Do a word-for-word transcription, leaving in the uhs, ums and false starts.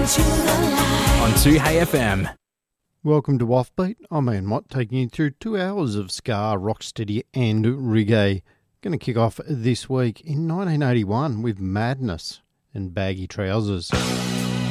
On two Hey F M. Welcome to Offbeat. I'm Ian Mott, taking you through two hours of ska, rocksteady and reggae. Going to kick off this week in nineteen eighty-one with Madness and Baggy Trousers.